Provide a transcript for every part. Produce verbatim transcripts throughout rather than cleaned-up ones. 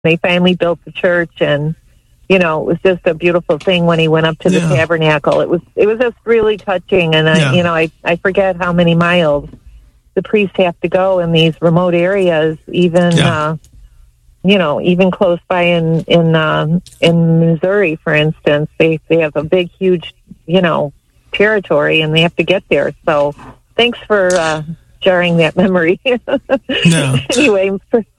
they finally built the church, and you know, it was just a beautiful thing when he went up to the Yeah. tabernacle. It was it was just really touching, and I, Yeah. you know, I, I forget how many miles the priests have to go in these remote areas, even Yeah. uh, you know, even close by in in um, in Missouri, for instance. They they have a big, huge, you know, territory, and they have to get there. So, thanks for uh, jarring that memory. No. Anyway.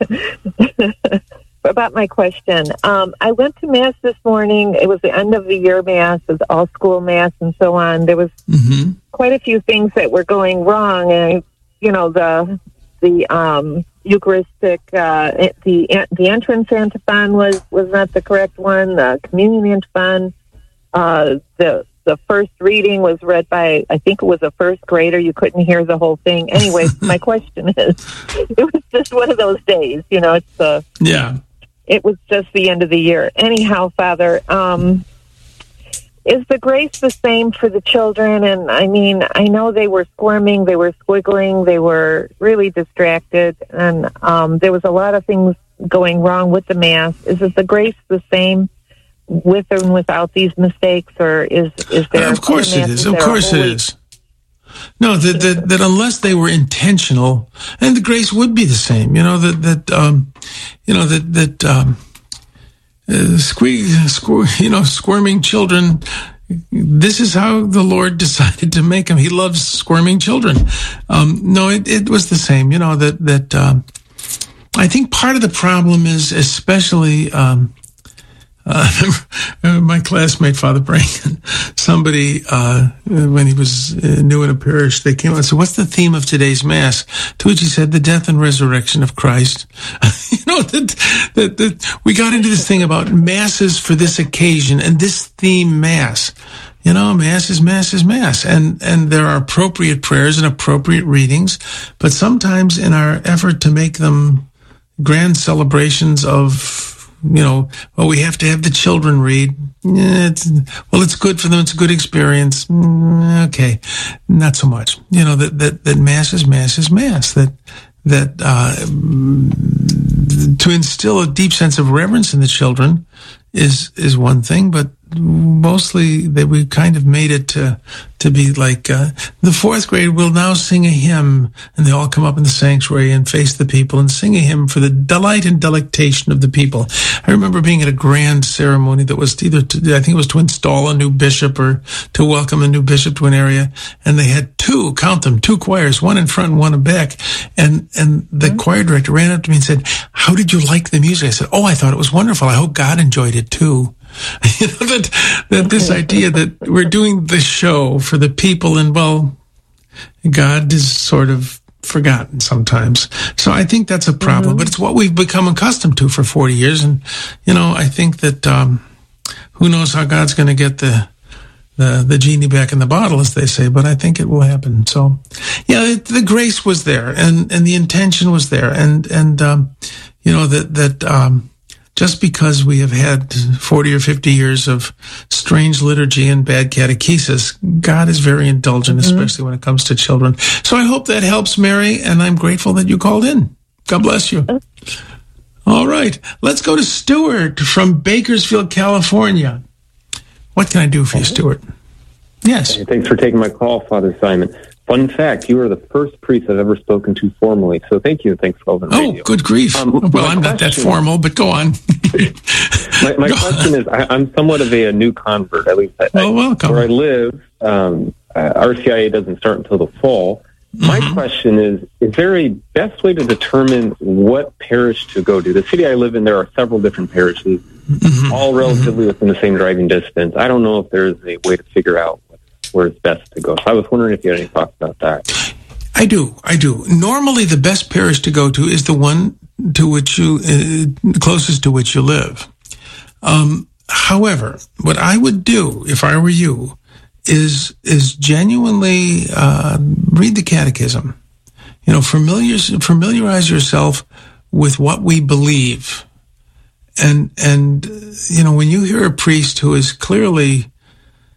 About my question, um, I went to Mass this morning. It was the end of the year Mass, it was all school Mass and so on. There was Mm-hmm. quite a few things that were going wrong, and you know the the um, Eucharistic uh, the the entrance antiphon was was not the correct one. The communion antiphon, uh, the the first reading was read by, I think it was a first grader. You couldn't hear the whole thing. Anyway, my question is, it was just one of those days. You know, it's uh, Yeah. it was just the end of the year. Anyhow, Father, um, is the grace the same for the children? And I mean, I know they were squirming, they were squiggling, they were really distracted, and um, there was a lot of things going wrong with the Mass. Is it the grace the same with and without these mistakes, or is is there? Of course other it is. masses Of that are course it holy? is. No, that, that that unless they were intentional, and the grace would be the same. You know that that um, you know that that um, uh, squeak, squir- you know, squirming children. This is how the Lord decided to make them. He loves squirming children. Um, no, it, it was the same. You know that that um, I think part of the problem is especially. Um, Uh, my classmate, Father Branken, somebody, uh, when he was uh, new in a parish, they came out and said, what's the theme of today's Mass? To which he said, the death and resurrection of Christ. you know, that, that, that we got into this thing about Masses for this occasion and this theme Mass. You know, Mass is Mass is Mass. And, and there are appropriate prayers and appropriate readings, but sometimes in our effort to make them grand celebrations of, you know, well, we have to have the children read. It's, well, it's good for them. It's a good experience. Okay. Not so much. You know, that, that, that Mass is Mass is Mass. That, that, uh, to instill a deep sense of reverence in the children is, is one thing, but mostly that we kind of made it to, to be like, uh, the fourth grade will now sing a hymn, and they all come up in the sanctuary and face the people and sing a hymn for the delight and delectation of the people. I remember being at a grand ceremony that was either, to, I think it was to install a new bishop or to welcome a new bishop to an area, and they had two, count them, two choirs, one in front and one in back, and, and the mm-hmm. choir director ran up to me and said, how did you like the music? I said, oh, I thought it was wonderful. I hope God enjoyed it too. You know, that, that this idea that we're doing the show for the people, and well, God is sort of forgotten sometimes. So I think that's a problem, mm-hmm. but it's what we've become accustomed to for forty years. And, you know, I think that, um, who knows how God's going to get the, the, the genie back in the bottle, as they say, but I think it will happen. So yeah, it, the grace was there, and, and the intention was there. And, and, um, you know, that, that, um, just because we have had forty or fifty years of strange liturgy and bad catechesis, God is very indulgent, mm-hmm. especially when it comes to children. So I hope that helps, Mary, and I'm grateful that you called in. God bless you. All right. Let's go to Stuart from Bakersfield, California. What can I do for you, Stuart? Yes. Hey, thanks for taking my call, Father Simon. Fun fact, you are the first priest I've ever spoken to formally, so thank you and thanks for all the radio. Oh, good grief. Um, well, I'm not that formal, but go on. my my go question on. is, I, I'm somewhat of a, a new convert, at least I, well, welcome. where I live. Um, uh, R C I A doesn't start until the fall. Mm-hmm. My question is, is there a best way to determine what parish to go to? The city I live in, there are several different parishes, mm-hmm. all relatively mm-hmm. within the same driving distance. I don't know if there's a way to figure out where it's best to go. So I was wondering if you had any thoughts about that. I do. I do. Normally, the best parish to go to is the one to which you, uh, closest to which you live. Um, however, what I would do if I were you is, is genuinely, uh, read the catechism. You know, familiar, familiarize yourself with what we believe. And, and, you know, when you hear a priest who is clearly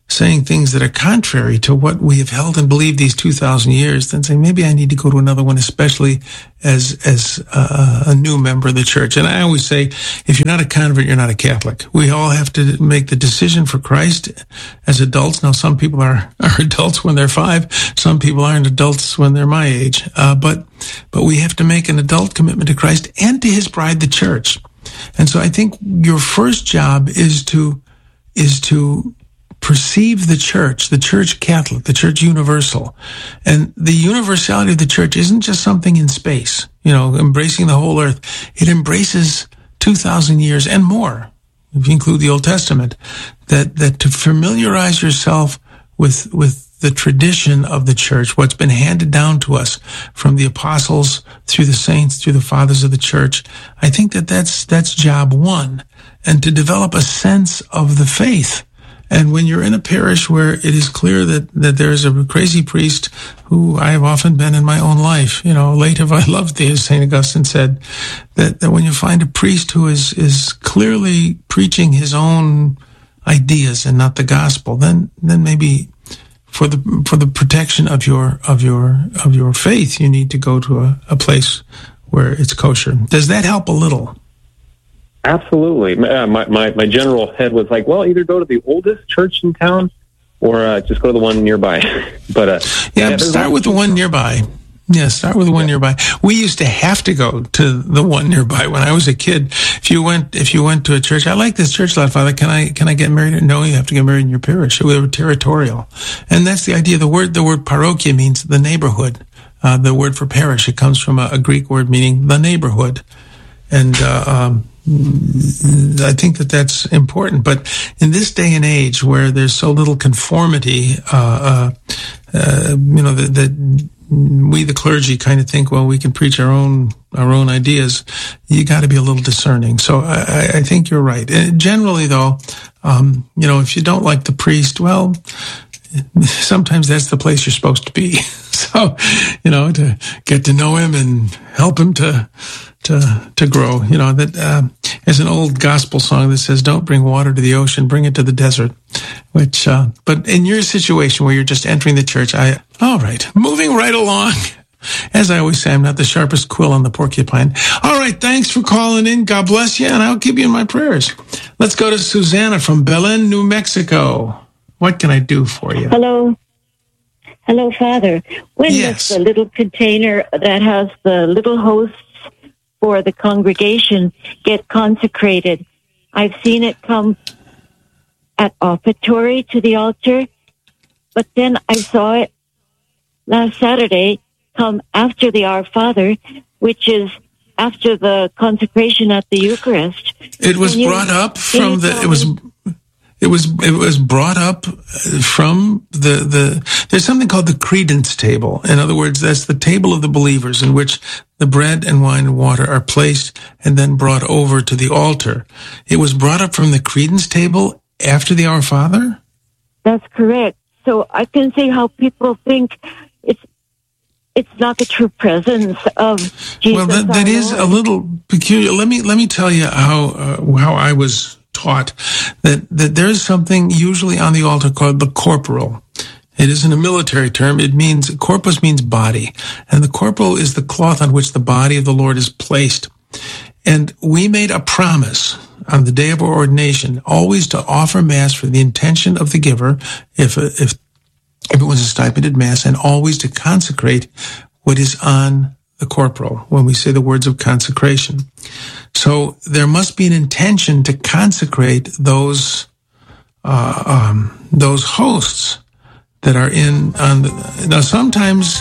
saying things that are contrary to what we have held and believed these two thousand years, then say, maybe I need to go to another one, especially as as uh, a new member of the church. And I always say, if you're not a convert, you're not a Catholic. We all have to make the decision for Christ as adults. Now, some people are, are adults when they're five. Some people aren't adults when they're my age. Uh, but but we have to make an adult commitment to Christ and to his bride, the church. And so I think your first job is to is to perceive the church, the church Catholic, the church universal. And the universality of the church isn't just something in space, you know, embracing the whole earth. It embraces two thousand years and more, if you include the Old Testament, that, that to familiarize yourself with, with the tradition of the church, what's been handed down to us from the apostles, through the saints, through the fathers of the church. I think that that's, that's job one. And to develop a sense of the faith. And when you're in a parish where it is clear that, that there's a crazy priest, who I have often been in my own life, you know, late have I loved thee, as Saint Augustine said, that, that when you find a priest who is, is clearly preaching his own ideas and not the gospel, then, then maybe for the, for the protection of your, of your, of your faith, you need to go to a, a place where it's kosher. Does that help a little? Absolutely. Uh, my, my, my general head was like, well, either go to the oldest church in town or uh, just go to the one nearby. but uh, yeah, yeah start with the one nearby. Yeah, start with the one yeah. nearby. We used to have to go to the one nearby when I was a kid. If you went, if you went to a church, I like this church a lot, Father. Can I, can I get married? No, you have to get married in your parish. We were territorial. And that's the idea. The word, the word parochia means the neighborhood. Uh, the word for parish, it comes from a, a Greek word meaning the neighborhood. And, uh, um, I think that that's important. But in this day and age where there's so little conformity, uh, uh, uh you know, that, that we, the clergy, kind of think, well, we can preach our own, our own ideas. You got to be a little discerning. So I, I think you're right. And generally though, um, you know, if you don't like the priest, well, sometimes that's the place you're supposed to be. So, you know, to get to know him and help him to, to, to grow, you know, that, uh, there's an old gospel song that says, don't bring water to the ocean, bring it to the desert, which, uh, but in your situation where you're just entering the church, I, all right, moving right along. As I always say, I'm not the sharpest quill on the porcupine. All right, thanks for calling in. God bless you, and I'll keep you in my prayers. Let's go to Susanna from Belen, New Mexico. What can I do for you? Hello. Hello, Father. When yes. does the little container that has the little hosts for the congregation get consecrated? I've seen it come at offertory to the altar, but then I saw it last Saturday come after the Our Father, which is after the consecration at the Eucharist. It was you, brought up from the, it was... It was it was brought up from the, the there's something called the credence table. In other words, that's the table of the believers in which the bread and wine and water are placed and then brought over to the altar. It was brought up from the credence table after the Our Father? That's correct. So I can see how people think it's it's not the true presence of Jesus. Well, that, that is a little peculiar. Let me let me tell you how uh, how I was taught that, that there is something usually on the altar called the corporal. It isn't a military term. It means, corpus means body. And the corporal is the cloth on which the body of the Lord is placed. And we made a promise on the day of our ordination always to offer Mass for the intention of the giver, if, if, if it was a stipended Mass, and always to consecrate what is on the corporal when we say the words of consecration. So there must be an intention to consecrate those uh, um, those hosts that are in on the, now sometimes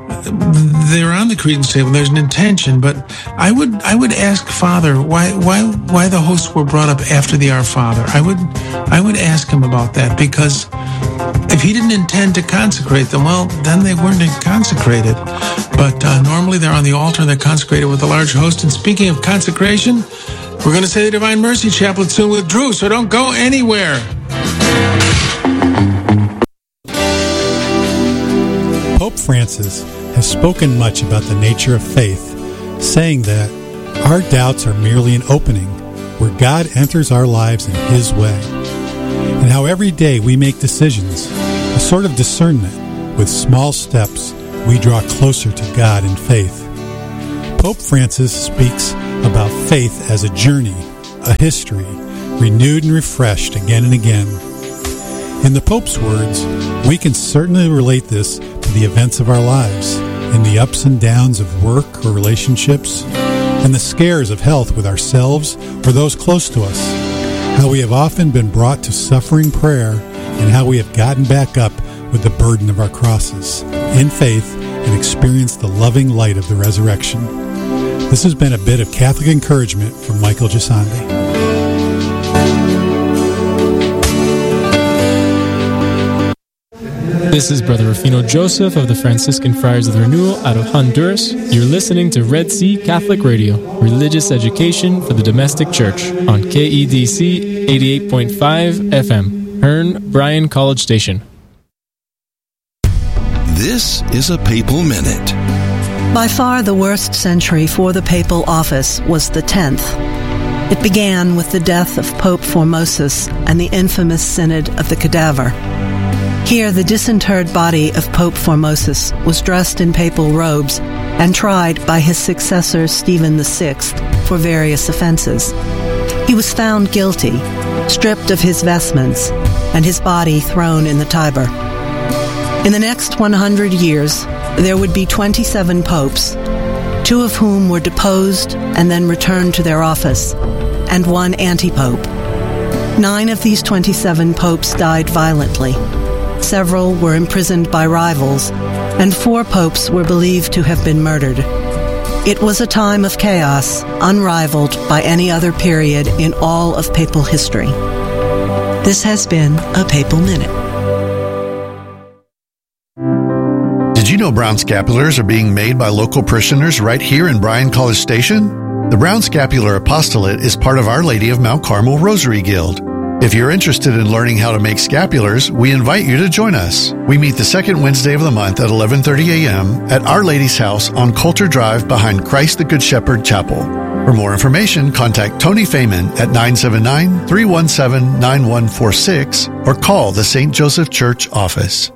they're on the credence table. There's an intention, but I would I would ask Father why why why the hosts were brought up after the Our Father. I would I would ask him about that, because if he didn't intend to consecrate them, well, then they weren't consecrated. But uh, normally they're on the altar and they're consecrated with a large host. And speaking of consecration, we're going to say the Divine Mercy Chaplet soon with Drew, so don't go anywhere. Pope Francis has spoken much about the nature of faith, saying that our doubts are merely an opening where God enters our lives in His way. And and how every day we make decisions, a sort of discernment. With small steps, we draw closer to God in faith. Pope Francis speaks about faith as a journey, a history, renewed and refreshed again and again. In the Pope's words, we can certainly relate this to the events of our lives, in the ups and downs of work or relationships, and the scares of health with ourselves or those close to us, how we have often been brought to suffering prayer, and how we have gotten back up with the burden of our crosses, in faith, and experienced the loving light of the resurrection. This has been a bit of Catholic encouragement from Michael Gisandi. This is Brother Rufino Joseph of the Franciscan Friars of the Renewal out of Honduras. You're listening to Red Sea Catholic Radio, religious education for the domestic church on K E D C eighty-eight point five F M, Hearn Bryan College Station. This is a Papal Minute. By far the worst century for the papal office was the tenth. It began with the death of Pope Formosus and the infamous Synod of the Cadaver. Here, the disinterred body of Pope Formosus was dressed in papal robes and tried by his successor Stephen the Sixth for various offenses. He was found guilty, stripped of his vestments, and his body thrown in the Tiber. In the next one hundred years, there would be twenty-seven popes, two of whom were deposed and then returned to their office, and one anti-pope. Nine of these twenty-seven popes died violently. Several were imprisoned by rivals, and four popes were believed to have been murdered. It was a time of chaos, unrivaled by any other period in all of papal history. This has been a Papal Minute. Did you know brown scapulars are being made by local parishioners right here in Bryan College Station? The Brown Scapular Apostolate is part of Our Lady of Mount Carmel Rosary Guild. If you're interested in learning how to make scapulars, we invite you to join us. We meet the second Wednesday of the month at eleven thirty a.m. at Our Lady's house on Coulter Drive behind Christ the Good Shepherd Chapel. For more information, contact Tony Feynman at nine seven nine, three one seven, nine one four six or call the Saint Joseph Church office.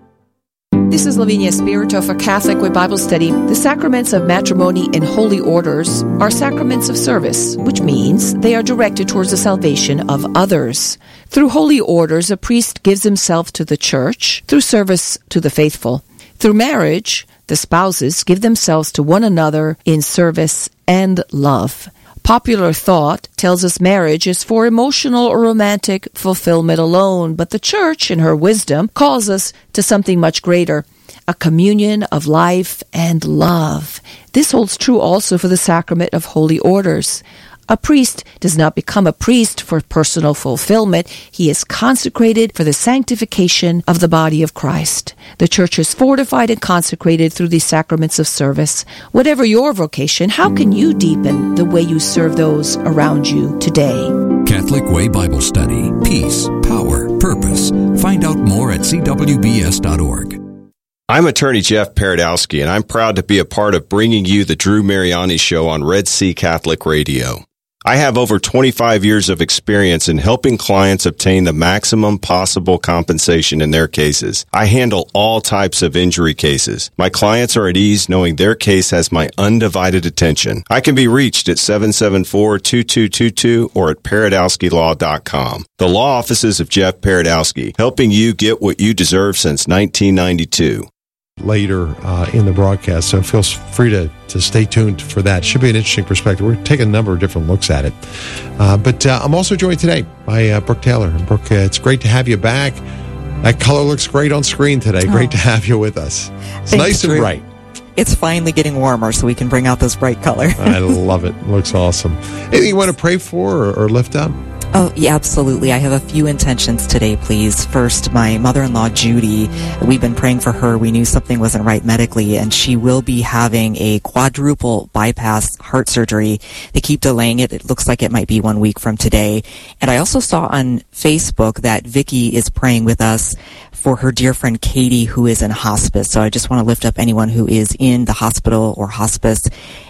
This is Lavinia Spirito for Catholic Way Bible Study. The sacraments of matrimony and holy orders are sacraments of service, which means they are directed towards the salvation of others. Through holy orders, a priest gives himself to the church through service to the faithful. Through marriage, the spouses give themselves to one another in service and love. Popular thought tells us marriage is for emotional or romantic fulfillment alone, but the Church, in her wisdom, calls us to something much greater, a communion of life and love. This holds true also for the sacrament of holy orders. A priest does not become a priest for personal fulfillment. He is consecrated for the sanctification of the body of Christ. The Church is fortified and consecrated through these sacraments of service. Whatever your vocation, how can you deepen the way you serve those around you today? Catholic Way Bible Study. Peace, power, purpose. Find out more at c w b s dot org. I'm attorney Jeff Paradowski, and I'm proud to be a part of bringing you the Drew Mariani Show on Red Sea Catholic Radio. I have over twenty-five years of experience in helping clients obtain the maximum possible compensation in their cases. I handle all types of injury cases. My clients are at ease knowing their case has my undivided attention. I can be reached at seven seven four, two two two two or at paradowski law dot com. The law offices of Jeff Paradowski, helping you get what you deserve since nineteen ninety-two. Later uh, in the broadcast, so feel free to, to stay tuned for that. Should be an interesting perspective. We're taking a number of different looks at it. Uh, but uh, I'm also joined today by uh, Brooke Taylor. And Brooke, uh, it's great to have you back. That color looks great on screen today. Great oh. to have you with us. It's Thanks, nice and Drew. Bright. It's finally getting warmer, so we can bring out this bright color. I love it. Looks awesome. Anything you want to pray for or, or lift up? Oh, yeah, absolutely. I have a few intentions today, please. First, my mother-in-law, Judy, we've been praying for her. We knew something wasn't right medically, and she will be having a quadruple bypass heart surgery. They keep delaying it. It looks like it might be one week from today. And I also saw on Facebook that Vicky is praying with us for her dear friend Katie, who is in hospice. So I just want to lift up anyone who is in the hospital or hospice.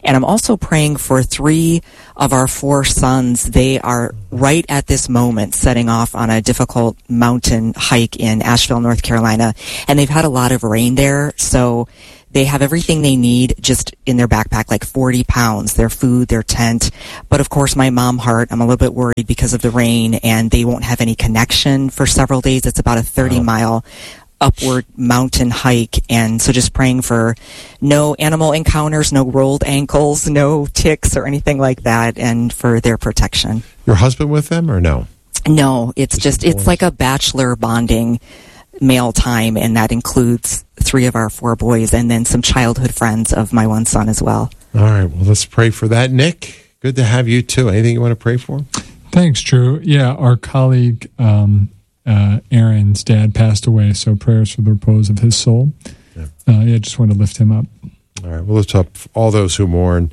And I'm also praying for three of our four sons. They are right at this moment setting off on a difficult mountain hike in Asheville, North Carolina. And they've had a lot of rain there, so they have everything they need just in their backpack, like forty pounds, their food, their tent. But of course, my mom heart, I'm a little bit worried because of the rain, and they won't have any connection for several days. It's about a thirty mile upward mountain hike. And so just praying for no animal encounters, no rolled ankles, no ticks or anything like that, and for their protection. Your husband with them or no? No, it's just, just it's like a bachelor bonding male time, and that includes three of our four boys and then some childhood friends of my one son as well. All right, well, let's pray for that. Nick, good to have you too. Anything you want to pray for? Thanks, Drew. Yeah, our colleague um, uh, Aaron's dad passed away, so prayers for the repose of his soul. Yeah, uh, yeah just want to lift him up. All right, we'll lift up all those who mourn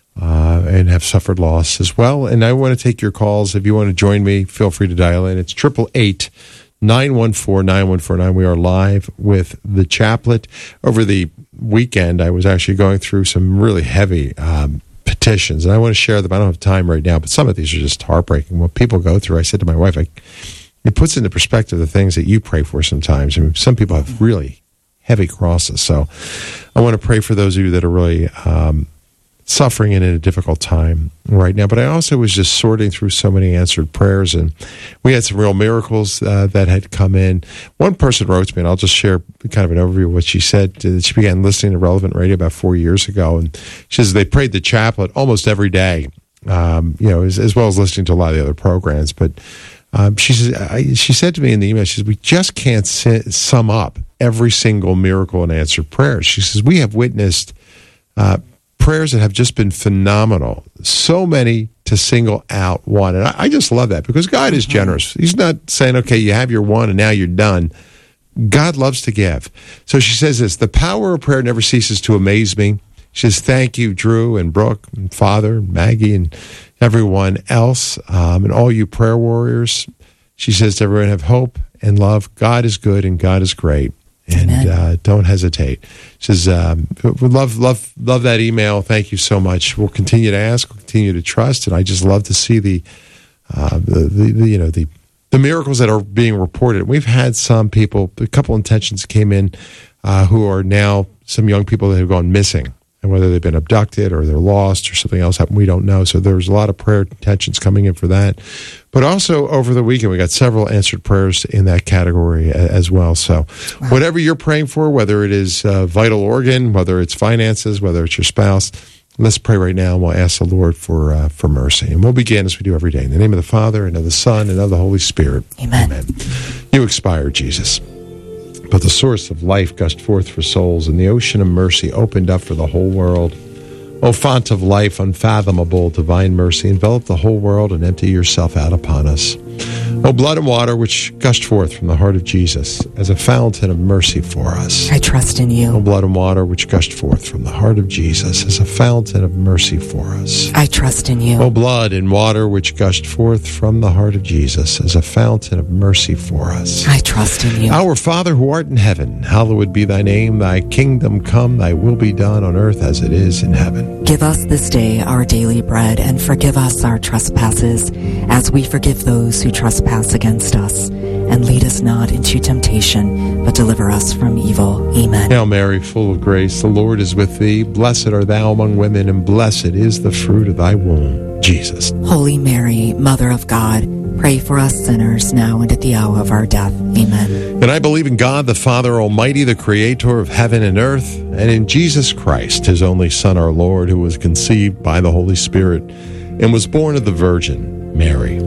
uh, and have suffered loss as well. And I want to take your calls. If you want to join me, feel free to dial in. It's triple eight nine one four, nine one four nine. We are live with the chaplet. Over the weekend, I was actually going through some really heavy um, petitions, and I want to share them. I don't have time right now, but some of these are just heartbreaking. What people go through, I said to my wife, I, it puts into perspective the things that you pray for sometimes. I mean, some people have really heavy crosses, so I want to pray for those of you that are really um, suffering and in a difficult time right now. But I also was just sorting through so many answered prayers, and we had some real miracles uh, that had come in. One person wrote to me, and I'll just share kind of an overview of what she said. She began listening to Relevant Radio about four years ago, and she says they prayed the chaplet almost every day, um, you know, as, as well as listening to a lot of the other programs. But um, she says, I, she said to me in the email, she says, we just can't si- sum up every single miracle and answered prayer. She says, we have witnessed uh, prayers that have just been phenomenal. So many to single out one. And I, I just love that because God is generous. He's not saying, okay, you have your one and now you're done. God loves to give. So she says this, the power of prayer never ceases to amaze me. She says, thank you, Drew and Brooke and Father and Maggie and everyone else um, and all you prayer warriors. She says to everyone, have hope and love. God is good and God is great. And uh, don't hesitate. She says, um, we love, love, love that email. Thank you so much. We'll continue to ask. We'll continue to trust. And I just love to see the, uh, the, the, the you know, the, the miracles that are being reported. We've had some people, a couple intentions came in uh, who are now some young people that have gone missing. And whether they've been abducted or they're lost or something else happened, we don't know. So there's a lot of prayer intentions coming in for that. But also over the weekend, we got several answered prayers in that category as well. So wow. Whatever you're praying for, whether it is a vital organ, whether it's finances, whether it's your spouse, let's pray right now and we'll ask the Lord for uh, for mercy. And we'll begin as we do every day. In the name of the Father and of the Son and of the Holy Spirit. Amen. Amen. You expired, Jesus. But the source of life gushed forth for souls, and the ocean of mercy opened up for the whole world. O font of life, unfathomable, divine mercy, envelop the whole world and empty yourself out upon us. O blood and water which gushed forth from the heart of Jesus as a fountain of mercy for us. I trust in you. O blood and water which gushed forth from the heart of Jesus as a fountain of mercy for us. I trust in you. O blood and water which gushed forth from the heart of Jesus as a fountain of mercy for us. I trust in you. Our Father who art in heaven, hallowed be thy name. Thy kingdom come, thy will be done on earth as it is in heaven. Give us this day our daily bread, and forgive us our trespasses, as we forgive those who trespass against us. And lead us not into temptation, but deliver us from evil. Amen. Hail Mary, full of grace, the Lord is with thee. Blessed art thou among women, and blessed is the fruit of thy womb, Jesus. Holy Mary, Mother of God, pray for us sinners now and at the hour of our death. Amen. And I believe in God, the Father Almighty, the creator of heaven and earth, and in Jesus Christ, his only Son, our Lord, who was conceived by the Holy Spirit and was born of the Virgin Mary.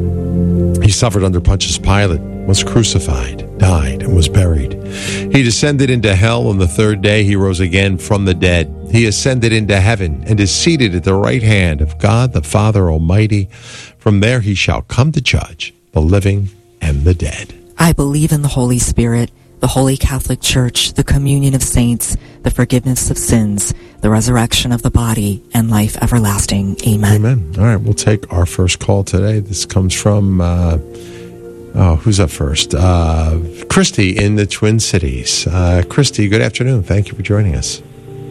He suffered under Pontius Pilate, was crucified, died, and was buried. He descended into hell, and the third day he rose again from the dead. He ascended into heaven and is seated at the right hand of God the Father Almighty. From there he shall come to judge the living and the dead. I believe in the Holy Spirit, the Holy Catholic Church, the communion of saints, the forgiveness of sins, the resurrection of the body, and life everlasting. Amen. Amen. All right, we'll take our first call today. This comes from, uh, oh, who's up first? Uh, Christy in the Twin Cities. Uh, Christy, good afternoon. Thank you for joining us.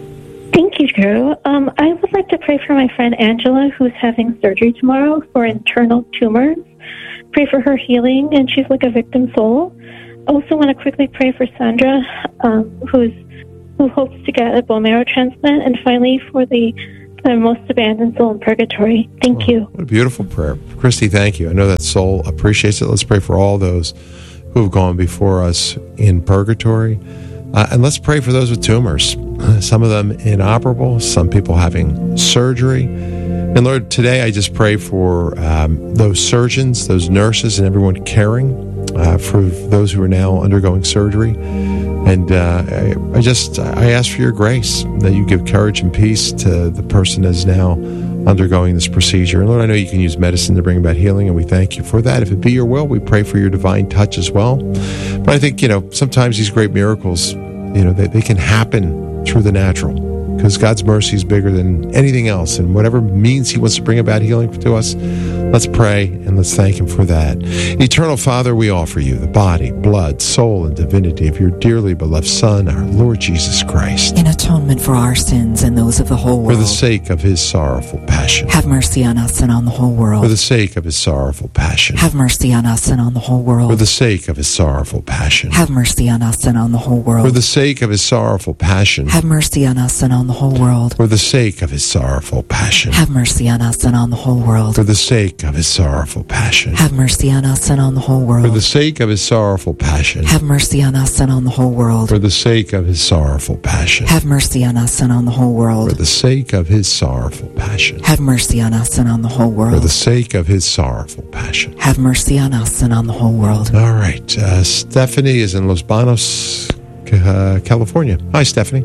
Thank you, Drew. Um, I would like to pray for my friend Angela, who's having surgery tomorrow for internal tumors. Pray for her healing, and she's like a victim soul. Also want to quickly pray for Sandra, um, who's who hopes to get a bone marrow transplant, and finally for the, the most abandoned soul in purgatory. Thank oh, you. What a beautiful prayer. Christy, thank you. I know that soul appreciates it. Let's pray for all those who have gone before us in purgatory. Uh, and let's pray for those with tumors, some of them inoperable, some people having surgery. And Lord, today I just pray for um, those surgeons, those nurses, and everyone caring uh, for those who are now undergoing surgery. And uh, I, I just, I ask for your grace, that you give courage and peace to the person that is now undergoing this procedure. And Lord, I know you can use medicine to bring about healing, and we thank you for that. If it be your will, we pray for your divine touch as well. But I think, you know, sometimes these great miracles, you know, they, they can happen through the natural, because God's mercy is bigger than anything else. And whatever means he wants to bring about healing to us, let's pray and let's thank him for that. Eternal Father, we offer you the body, blood, soul, and divinity of your dearly beloved Son, our Lord Jesus Christ, in atonement for our sins and those of the whole world. For the sake of his sorrowful passion. Have mercy on us and on the whole world. For the sake of his sorrowful passion. Have mercy on us and on the whole world. For the sake of his sorrowful passion. Have mercy on us and on the whole world. For the sake of his sorrowful passion. Have mercy on us and on the whole world. For the sake of his sorrowful passion. Have mercy on us and on the whole world. For the sake of his sorrowful passion. Have mercy on us and on the whole world. For the sake of his sorrowful passion. Have mercy on us and on the whole world. For the sake of his sorrowful passion. Have mercy on us and on the whole world. For the sake of his sorrowful passion. Have mercy on us and on the whole world. For the sake of his sorrowful passion. Have mercy on us and on the whole world. All right. Uh, Stephanie is in Los Banos, uh, California. Hi, Stephanie.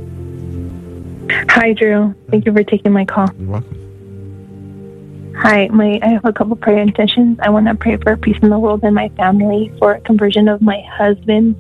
Hi, Drew. Thank you for taking my call. You're welcome. Hi, my I have a couple prayer intentions. I want to pray for peace in the world and my family, for conversion of my husband.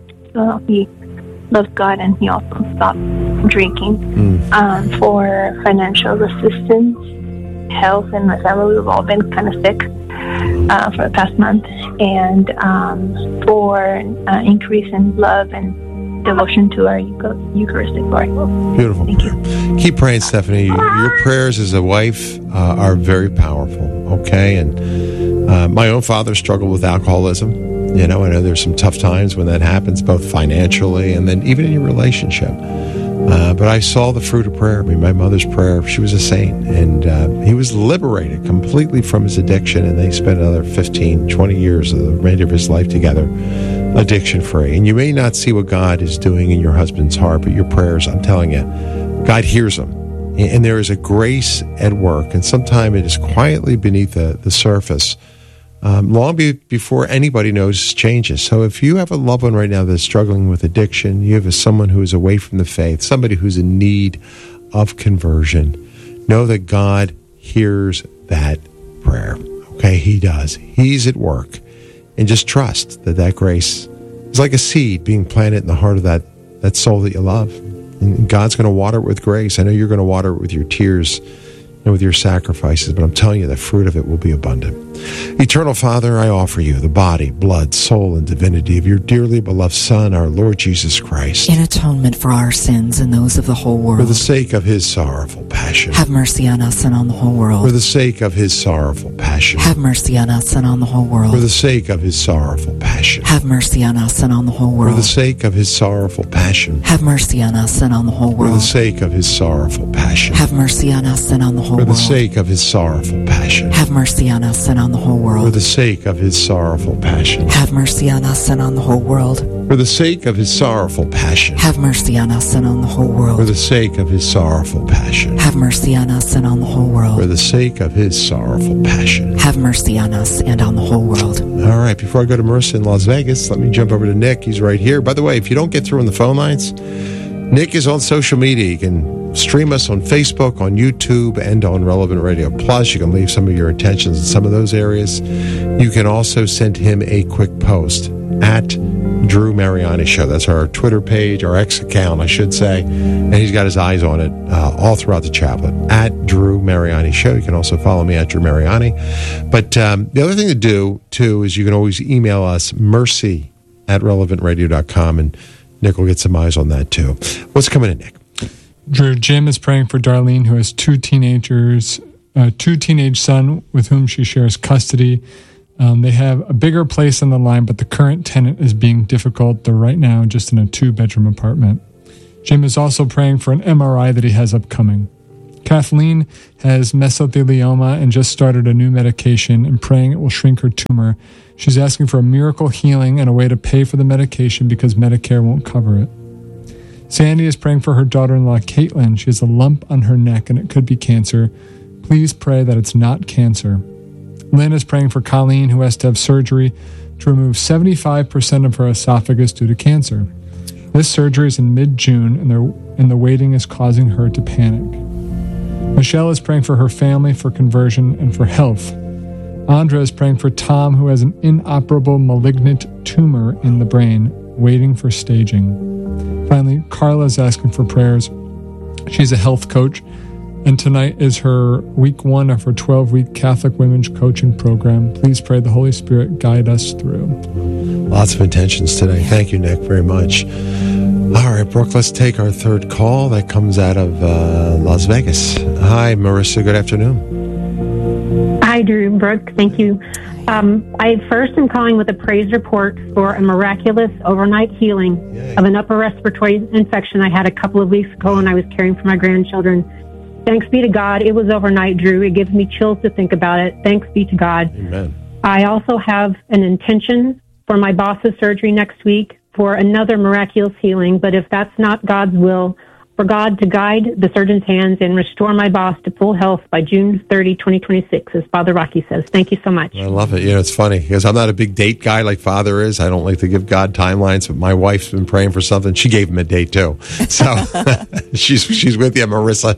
So he loves God and he also stopped drinking. Mm. Um, for financial assistance, health, and my family. We've all been kind of sick uh, for the past month. And um, for uh, increase in love and devotion to our Eucharistic Lord. Beautiful. Thank you. Keep praying, Stephanie. Your prayers as a wife uh, are very powerful, okay? And uh, my own father struggled with alcoholism. You know, I know there's some tough times when that happens, both financially and then even in your relationship. Uh, but I saw the fruit of prayer. I mean, my mother's prayer, she was a saint. And uh, he was liberated completely from his addiction, and they spent another fifteen, twenty years of the remainder of his life together, addiction-free. And you may not see what God is doing in your husband's heart, but your prayers, I'm telling you, God hears them. And there is a grace at work, and sometimes it is quietly beneath the, the surface, um, long be, before anybody notices changes. So if you have a loved one right now that's struggling with addiction, you have a, someone who is away from the faith, somebody who's in need of conversion, know that God hears that prayer. Okay, he does. He's at work. And just trust that that grace is like a seed being planted in the heart of that, that soul that you love. And God's going to water it with grace. I know you're going to water it with your tears and with your sacrifices, but I'm telling you, the fruit of it will be abundant. Eternal Father, I offer you the body, blood, soul, and divinity of your dearly beloved Son, our Lord Jesus Christ, in atonement for our sins and those of the whole world. For the sake of his sorrowful passion. Have mercy on us and on the whole world. For the sake of his sorrowful passion. Have mercy on us and on the whole world. For the sake of his sorrowful passion. Have mercy on us and on the whole world. For the sake of his sorrowful passion. Have mercy on us and on the whole world. For the sake of his sorrowful passion. Have mercy on us and on the whole world. For the sake of his sorrowful passion. Have mercy on us and on the whole world. For the sake of his sorrowful passion. Have mercy on us and on the whole world. For the sake of his sorrowful passion. Have mercy on us and on the whole world. For the sake of his sorrowful passion. Have mercy on us and on the whole world. For the sake of his sorrowful passion. Have mercy on us and on the whole world. All right, before I go to Marissa in Las Vegas, let me jump over to Nick. He's right here. By the way, if you don't get through on the phone lines, Nick is on social media. You can stream us on Facebook, on YouTube, and on Relevant Radio Plus. You can leave some of your intentions in some of those areas. You can also send him a quick post at Drew Mariani Show. That's our Twitter page, our X account, I should say. And he's got his eyes on it uh, all throughout the chaplet, at Drew Mariani Show. You can also follow me at Drew Mariani. But um, the other thing to do, too, is you can always email us, mercy at relevant radio dot com, and Nick will get some eyes on that, too. What's coming in, Nick? Drew, Jim is praying for Darlene, who has two teenagers, uh, two teenage son with whom she shares custody. Um, they have a bigger place on the line, but the current tenant is being difficult. They're right now just in a two-bedroom apartment. Jim is also praying for an M R I that he has upcoming. Kathleen has mesothelioma and just started a new medication and praying it will shrink her tumor. She's asking for a miracle healing and a way to pay for the medication because Medicare won't cover it. Sandy is praying for her daughter-in-law, Caitlin. She has a lump on her neck and it could be cancer. Please pray that it's not cancer. Lynn is praying for Colleen, who has to have surgery to remove seventy-five percent of her esophagus due to cancer. This surgery is in mid-June, and, and the waiting is causing her to panic. Michelle is praying for her family, for conversion, and for health. Andra is praying for Tom, who has an inoperable malignant tumor in the brain, waiting for staging. Finally, Carla is asking for prayers. She's a health coach, and tonight is her week one of her twelve-week Catholic Women's Coaching Program. Please pray the Holy Spirit guide us through. Lots of intentions today. Thank you, Nick, very much. All right, Brooke, let's take our third call. That comes out of uh, Las Vegas. Hi, Marissa. Good afternoon. Hi, Drew. Brooke, thank you. Um, I first am calling with a praise report for a miraculous overnight healing Yay. of an upper respiratory infection I had a couple of weeks ago when I was caring for my grandchildren. Thanks be to God. It was overnight, Drew. It gives me chills to think about it. Thanks be to God. Amen. I also have an intention for my boss's surgery next week for another miraculous healing. But if that's not God's will, for God to guide the surgeon's hands and restore my boss to full health by June thirtieth, twenty twenty-six, as Father Rocky says. Thank you so much. I love it. You know, it's funny because I'm not a big date guy like Father is. I don't like to give God timelines, but my wife's been praying for something. She gave him a date too. So she's she's with you, Marissa.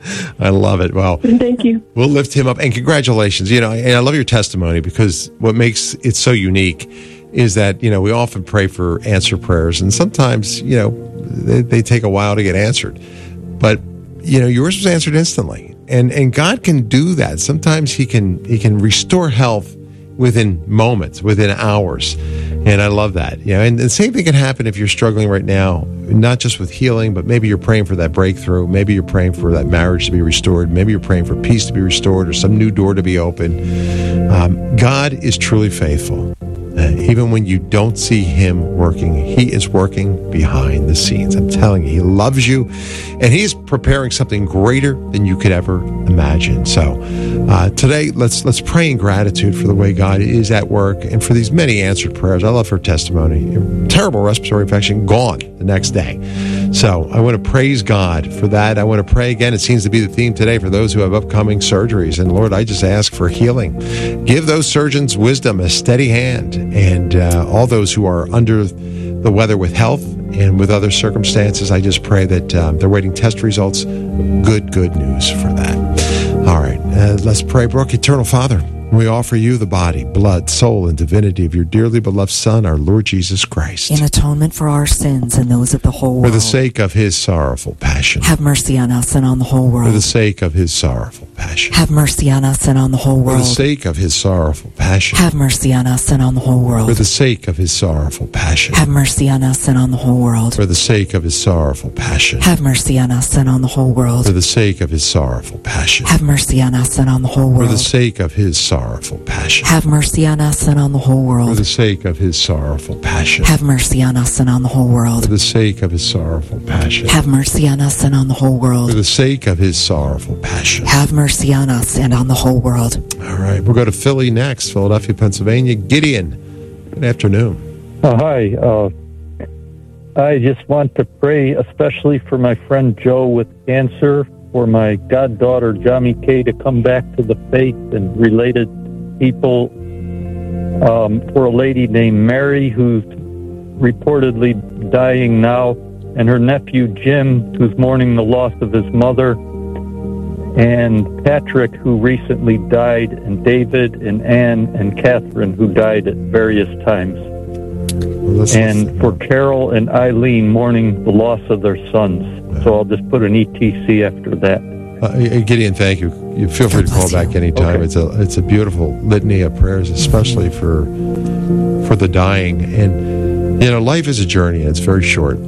I love it. Well, thank you. We'll lift him up. And congratulations. You know, and I love your testimony because what makes it so unique is that, you know, we often pray for answer prayers, and sometimes, you know, they, they take a while to get answered. But, you know, yours was answered instantly. And and God can do that. Sometimes he can he can restore health within moments, within hours. And I love that. You know, and the same thing can happen if you're struggling right now, not just with healing, but maybe you're praying for that breakthrough. Maybe you're praying for that marriage to be restored. Maybe you're praying for peace to be restored or some new door to be open. Um, God is truly faithful. Uh, even when you don't see him working, he is working behind the scenes. I'm telling you, he loves you, and he's preparing something greater than you could ever imagine. So uh, today, let's let's pray in gratitude for the way God is at work and for these many answered prayers. I love her testimony. Terrible respiratory infection, gone the next day. So I want to praise God for that. I want to pray again. It seems to be the theme today for those who have upcoming surgeries. And Lord, I just ask for healing. Give those surgeons wisdom, a steady hand. And uh, all those who are under the weather with health and with other circumstances, I just pray that um, they're waiting test results. Good, good news for that. All right, uh, let's pray. Brooke, Eternal Father, we offer you the body, blood, soul, and divinity of your dearly beloved Son, our Lord Jesus Christ. In atonement for our sins and those of the whole world. For the sake of his sorrowful passion. Have mercy on us and on the whole world. For the sake of his sorrowful passion. Have mercy on us and on the whole world. For the sake of his sorrowful passion. Have mercy on us and on the whole world. For the sake of his sorrowful passion. Have mercy on us and on the whole world. For the sake of his sorrowful passion. Have mercy on us and on the whole world. For the sake of his sorrowful passion. Have mercy on us and on the whole world. For the sake of his sorrowful passion. Have mercy on us and on the whole world. For the sake of his sorrowful passion. Have mercy on us and on the whole world. For the sake of his sorrowful passion. Have mercy on us and on the whole world. For the sake of his sorrowful passion. Have mercy on us and on the whole world. All right, we'll go to Philly next, Philadelphia, Pennsylvania. Gideon, good afternoon. Oh, hi. Uh, I just want to pray especially for my friend Joe with cancer, for my goddaughter, Jami Kay, to come back to the faith and related people, um, for a lady named Mary who's reportedly dying now, and her nephew Jim, who's mourning the loss of his mother, and Patrick, who recently died, and David and Anne and Catherine, who died at various times. Well, and for Carol and Eileen mourning the loss of their sons. So I'll just put an E T C after that. Uh, Gideon, thank you. You feel free to call back anytime. Okay. It's a it's a beautiful litany of prayers, especially for for the dying. And you know, life is a journey, and it's very short.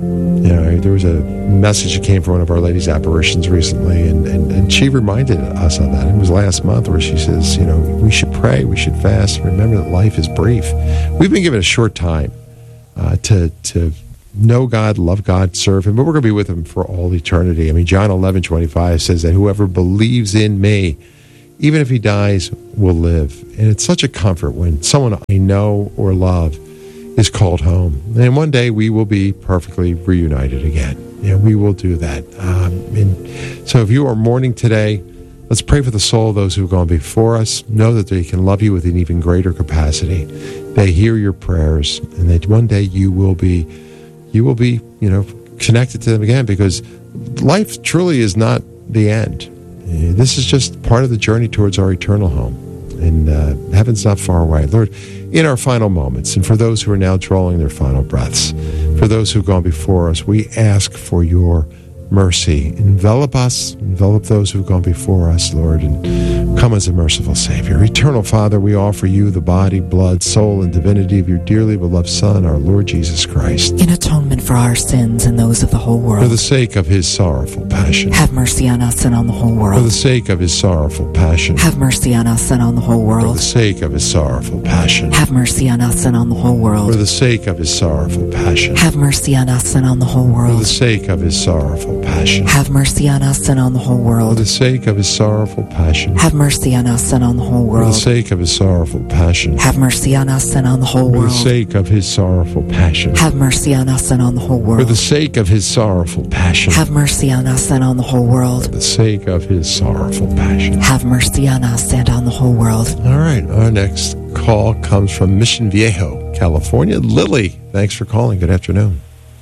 You know, there was a message that came from one of Our Lady's apparitions recently, and, and, and she reminded us of that. It was last month where she says, you know, we should pray, we should fast, remember that life is brief. We've been given a short time uh, to to know God, love God, serve Him, but we're going to be with Him for all eternity. I mean, John eleven twenty-five says that whoever believes in me, even if he dies, will live. And it's such a comfort when someone I know or love is called home. And one day we will be perfectly reunited again. Yeah, we will do that. Um, and so if you are mourning today, let's pray for the soul of those who have gone before us. Know that they can love you with an even greater capacity. They hear your prayers, and that one day you will be, you will be, you know, connected to them again, because life truly is not the end. This is just part of the journey towards our eternal home. And uh, heaven's not far away. Lord, in our final moments, and for those who are now drawing their final breaths, for those who've gone before us, we ask for your mercy. Envelop us, envelop those who've gone before us, Lord, and come as a merciful Savior. Eternal Father, we offer you the body, blood, soul, and divinity of your dearly beloved Son, our Lord Jesus Christ, in atonement for our sins and those of the whole world. For the sake of his sorrowful passion. Have mercy on us and on the whole world. For the sake of his sorrowful passion. Have mercy on us and on the whole world. For the sake of his sorrowful passion. Have mercy on us and on the whole world. For the sake of his sorrowful passion. Have mercy on us and on the whole world. For the sake of his sorrowful passion. Have mercy on us and on the whole world. For the sake of his sorrowful passion. Have mercy on us and on the whole world. For the sake of his sorrowful passion. Have mercy on us and on the whole world. For the sake of his sorrowful passion. Have mercy on us and on the whole world. For the sake of his sorrowful passion. Have mercy on us and on the whole world. For the sake of his sorrowful passion. Have mercy on us and on the whole world. All right, our next call comes from Mission Viejo, California. Lily, thanks for calling. Good afternoon.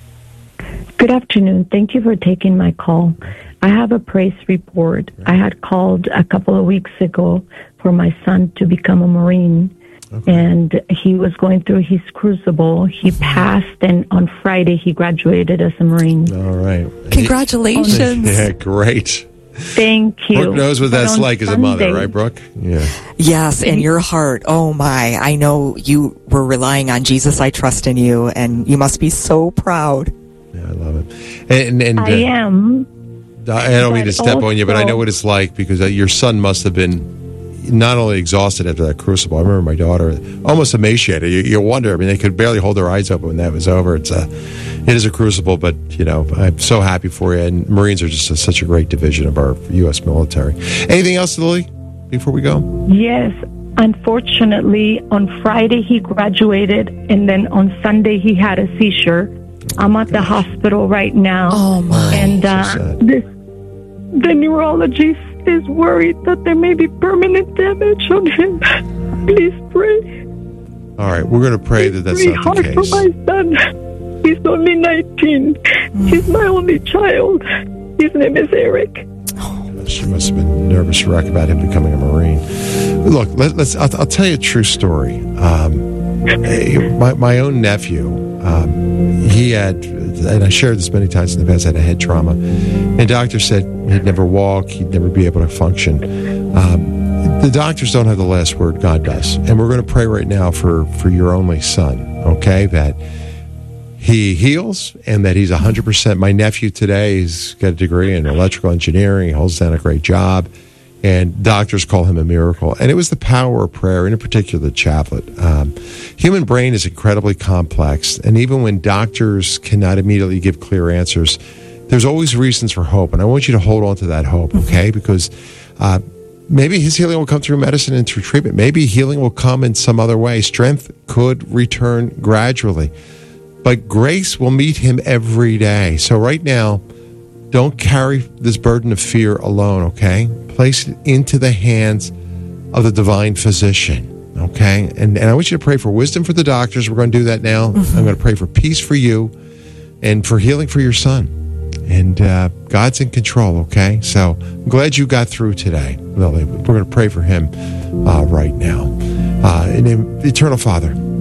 Good afternoon. Thank you for taking my call. I have a praise report. I had called a couple of weeks ago for my son to become a Marine, okay. and he was going through his crucible. He passed, and on Friday he graduated as a Marine. All right. Congratulations. Yeah, great. Thank you. Brooke knows what that's like as a mother, right, Brooke? Yeah. Yes, and your heart. Oh, my. I know you were relying on Jesus. I trust in you, and you must be so proud. Yeah, I love it. And, and I uh, am. I don't mean to step also on you, but I know what it's like, because uh, your son must have been not only exhausted after that crucible. I remember my daughter almost emaciated. You, you wonder. I mean, they could barely hold their eyes open when that was over. It's a, it is a crucible, but you know, I'm so happy for you. And Marines are just a, such a great division of our U S military. Anything else, Lily, before we go? Yes. Unfortunately, on Friday he graduated, and then on Sunday he had a seizure. I'm at the hospital right now. Oh my! And uh, so this, the neurologist is worried that there may be permanent damage on him. Please pray. All right, we're going to pray that that's it's not the case. It's hard for my son. He's only nineteen. Mm. He's my only child. His name is Eric. She must have been nervous wreck about him becoming a Marine. Look, let, let's. I'll, I'll tell you a true story. Um, my my own nephew, um, he had, and I shared this many times in the past, had a head trauma, and doctors said he'd never walk, he'd never be able to function. Um, the doctors don't have the last word; God does, and we're going to pray right now for for your only son. Okay, that he heals and that he's one hundred percent. My nephew today, he's got a degree in electrical engineering. He holds down a great job. And doctors call him a miracle. And it was the power of prayer, and in particular the chaplet. Um, human brain is incredibly complex. And even when doctors cannot immediately give clear answers, there's always reasons for hope. And I want you to hold on to that hope, okay? Because uh, maybe his healing will come through medicine and through treatment. Maybe healing will come in some other way. Strength could return gradually. But grace will meet him every day. So right now, don't carry this burden of fear alone, okay? Place it into the hands of the divine physician, okay? And, and I want you to pray for wisdom for the doctors. We're going to do that now. Mm-hmm. I'm going to pray for peace for you and for healing for your son. And uh, God's in control, okay? So I'm glad you got through today, Lily. We're going to pray for him uh, right now. Uh, in Eternal Father,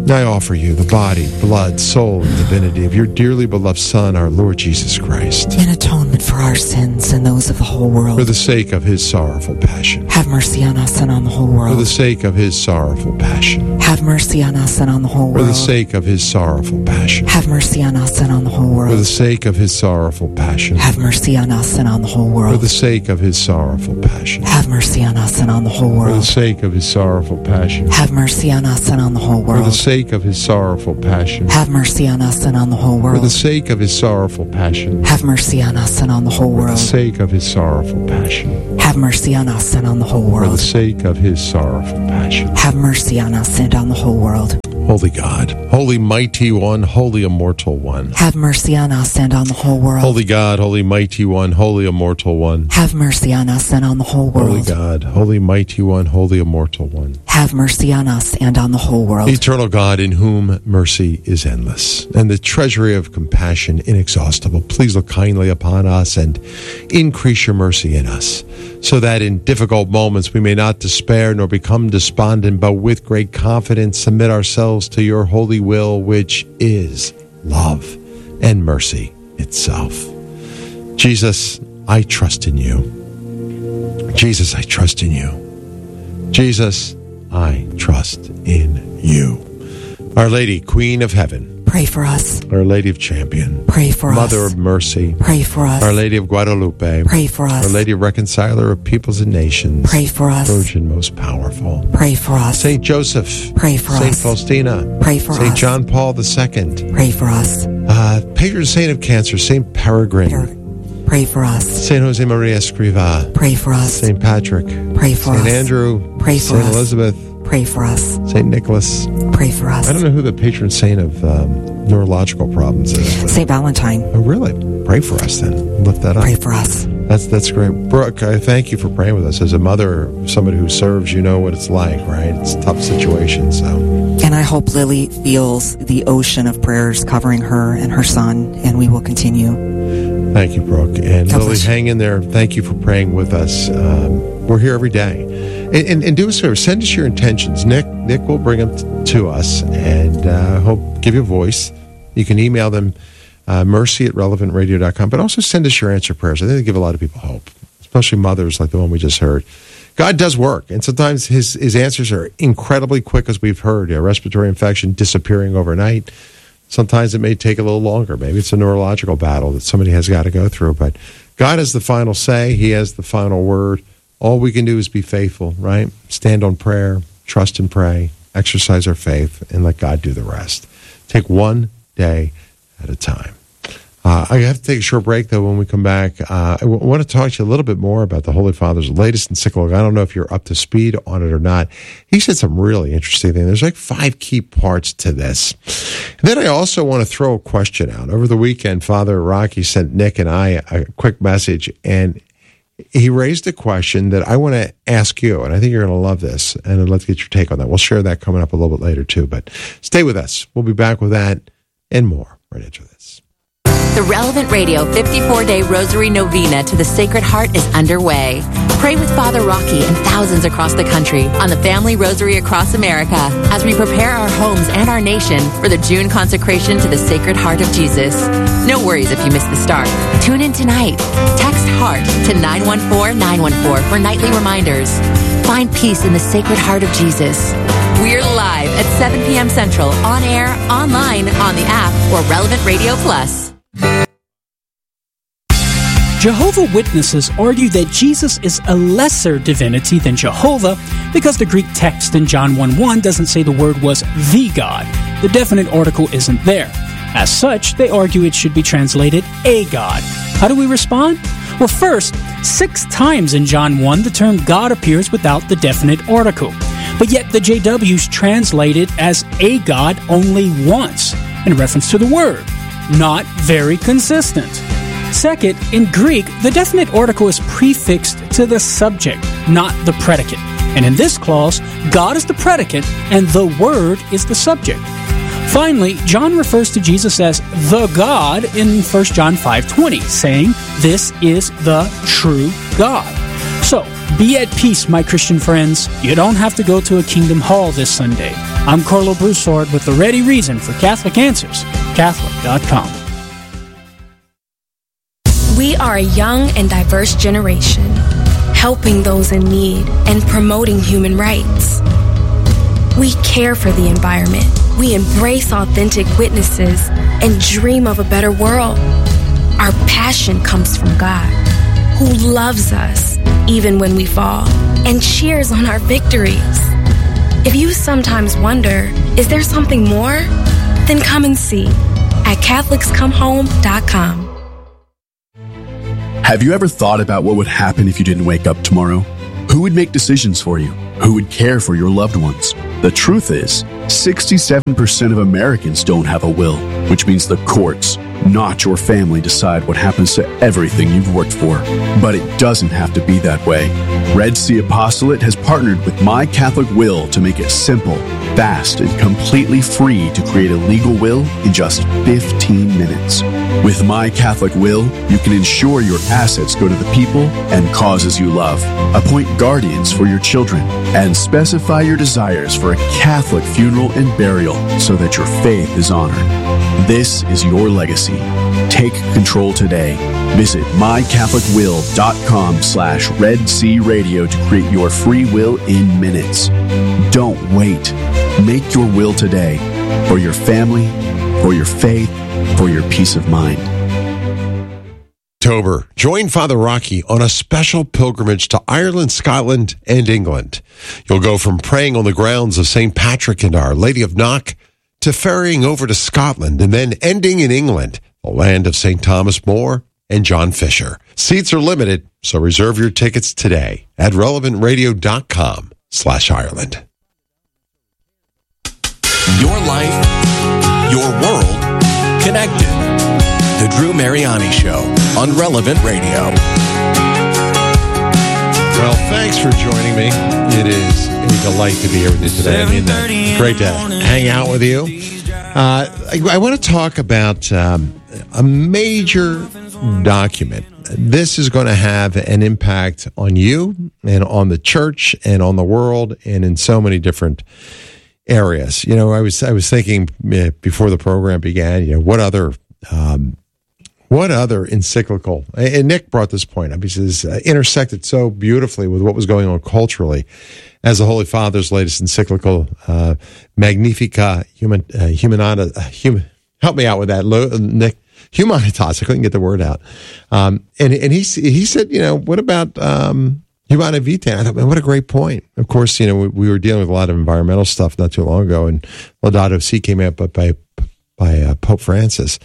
I offer you the body, blood, soul, and divinity of your dearly beloved Son, our Lord Jesus Christ, in atonement for our sins and those of the whole world. For the sake of his sorrowful passion. Have mercy on us and on the whole world. For the sake of his sorrowful passion. Have mercy on us and on the whole world. For the sake of his sorrowful passion. Have mercy on us and on the whole world. For the sake of his sorrowful passion. Have mercy on us and on the whole world. For the sake of his sorrowful passion. Have mercy on us and on the whole world. For the sake of his sorrowful passion. Have mercy on us and on the whole world. For the sake of his sorrowful passion. Have mercy on us and on the whole world. For the sake of his sorrowful passion. Have mercy on us and on the whole world. For the sake of his sorrowful passion. Have mercy on us and on the whole world. For the sake of his sorrowful passion. Have mercy on us and on the whole world. Holy God, holy mighty one, holy immortal one. Have mercy on us and on the whole world. Holy God, holy mighty one, holy immortal one. Have mercy on us and on the whole world. Holy God, holy mighty one, holy immortal one. Have mercy on us and on the whole world. Eternal God, in whom mercy is endless, and the treasury of compassion inexhaustible, please look kindly upon us and increase your mercy in us, so that in difficult moments we may not despair nor become despondent, but with great confidence submit ourselves to your holy will, which is love and mercy itself. Jesus, I trust in you. Jesus, I trust in you. Jesus, I trust in you. Our Lady, Queen of Heaven, pray for us. Our Lady of Champion, pray for Mother us. Mother of Mercy, pray for us. Our Lady of Guadalupe, pray for us. Our Lady of Reconciler of Peoples and Nations, pray for us. Virgin most powerful, pray for us. Saint Joseph, pray for Saint us. Saint Faustina, pray for Saint us. John Paul the Second, pray for us. Uh, patron saint of cancer, Saint Peregrine, Per- pray for us. Saint Jose Maria Escrivá, pray for us. Saint Patrick, pray for Saint us. Saint Andrew, pray for Saint us. Elizabeth, pray for us. Saint Nicholas, pray for us. I don't know who the patron saint of um, neurological problems is. Saint Valentine. Oh, really? Pray for us then. Lift that up. Pray for us. That's that's great. Brooke, I thank you for praying with us. As a mother, somebody who serves, you know what it's like, right? It's a tough situation, so. And I hope Lily feels the ocean of prayers covering her and her son, and we will continue. Thank you, Brooke. And God Lily, bless you. hang in there. Thank you for praying with us. Um, we're here every day. And, and, and do us a favor, send us your intentions. Nick Nick will bring them t- to us and uh, hope give you a voice. You can email them, uh, mercy at relevant radio dot com, but also send us your answer prayers. I think they give a lot of people hope, especially mothers like the one we just heard. God does work, and sometimes his, his answers are incredibly quick, as we've heard. A respiratory infection disappearing overnight. Sometimes it may take a little longer. Maybe it's a neurological battle that somebody has got to go through, but God has the final say. He has the final word. All we can do is be faithful, right? Stand on prayer, trust and pray, exercise our faith, and let God do the rest. Take one day at a time. Uh, I have to take a short break, though. When we come back, uh, I w- want to talk to you a little bit more about the Holy Father's latest encyclical. I don't know if you're up to speed on it or not. He said some really interesting things. There's like five key parts to this. And then I also want to throw a question out. Over the weekend, Father Rocky sent Nick and I a quick message, and he raised a question that I want to ask you, and I think you're going to love this, and let's get your take on that. We'll share that coming up a little bit later, too. But stay with us. We'll be back with that and more right after this. The Relevant Radio fifty-four day Rosary Novena to the Sacred Heart is underway. Pray with Father Rocky and thousands across the country on the Family Rosary across America as we prepare our homes and our nation for the June consecration to the Sacred Heart of Jesus. No worries if you miss the start. Tune in tonight. Text HEART to nine one four nine one four for nightly reminders. Find peace in the Sacred Heart of Jesus. We're live at seven p.m. Central, on air, online, on the app, or Relevant Radio Plus. Jehovah's Witnesses argue that Jesus is a lesser divinity than Jehovah because the Greek text in John one one doesn't say the word was the God. The definite article isn't there. As such, they argue it should be translated a God. How do we respond? Well, first, six times in John one the term God appears without the definite article. But yet the J Ws translate it as a God only once, in reference to the word. Not very consistent. Second, in Greek, the definite article is prefixed to the subject, not the predicate. And in this clause, God is the predicate and the Word is the subject. Finally, John refers to Jesus as the God in First John five twenty, saying, "This is the true God." So, be at peace, my Christian friends. You don't have to go to a Kingdom Hall this Sunday. I'm Carlo Broussard with the ready reason for Catholic Answers, Catholic dot com. We are a young and diverse generation, helping those in need and promoting human rights. We care for the environment. We embrace authentic witnesses and dream of a better world. Our passion comes from God, who loves us even when we fall and cheers on our victories. If you sometimes wonder, is there something more? Then come and see at Catholics Come Home dot com. Have you ever thought about what would happen if you didn't wake up tomorrow? Who would make decisions for you? Who would care for your loved ones? The truth is, sixty-seven percent of Americans don't have a will, which means the courts, not your family, decide what happens to everything you've worked for. But it doesn't have to be that way. Red Sea Apostolate has partnered with My Catholic Will to make it simple, fast, and completely free to create a legal will in just fifteen minutes. With My Catholic Will, you can ensure your assets go to the people and causes you love, appoint guardians for your children, and specify your desires for a Catholic funeral and burial so that your faith is honored. This is your legacy. Take control today. Visit my catholic will dot com slash Red Sea Radio to create your free will in minutes. Don't wait. Make your will today for your family, for your faith, for your peace of mind. October, join Father Rocky on a special pilgrimage to Ireland, Scotland, and England. You'll go from praying on the grounds of Saint Patrick and Our Lady of Knock to ferrying over to Scotland and then ending in England, the land of Saint Thomas More and John Fisher. Seats are limited, so reserve your tickets today at relevant radio dot com slash Ireland. Your life, your world, connected. The Drew Mariani Show on Relevant Radio. Well, thanks for joining me. It is a delight to be here with you today. I mean, it's great to hang out with you. Uh, I, I want to talk about um, a major document. This is going to have an impact on you and on the church and on the world and in so many different areas. You know, I was I was thinking uh, before the program began, you know, what other um, what other encyclical, and Nick brought this point up, he says, uh, intersected so beautifully with what was going on culturally as the Holy Father's latest encyclical, uh, Magnificat Human, uh, Humanata, uh, human, help me out with that, Nick, Humanitas, I couldn't get the word out. Um, and, and he, he said, you know, what about, um, Humana Vitae? I thought, man, what a great point. Of course, you know, we, we were dealing with a lot of environmental stuff not too long ago, and Laudato Si came out by, by, by uh, Pope Francis.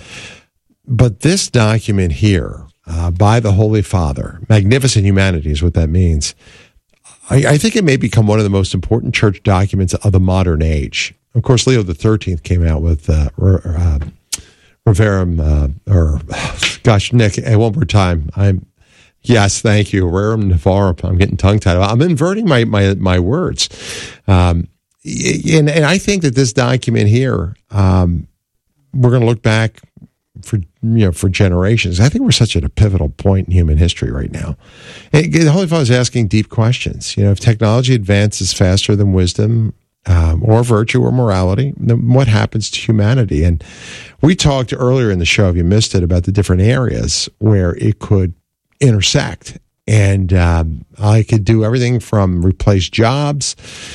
But this document here, uh, by the Holy Father, Magnificent Humanity is what that means. I, I think it may become one of the most important church documents of the modern age. Of course, Leo the thirteenth came out with uh, uh, Reverum, uh, or, gosh, Nick, one more time. I'm, yes, thank you, Rerum Novarum. I'm getting tongue-tied. I'm inverting my, my, my words. Um, and, and I think that this document here, um, we're going to look back for you know for generations. I think we're such at a pivotal point in human history right now. And the Holy Father is asking deep questions. You know, if technology advances faster than wisdom, um, or virtue or morality, then what happens to humanity? And we talked earlier in the show, if you missed it, about the different areas where it could intersect. And um, I could do everything from replace jobs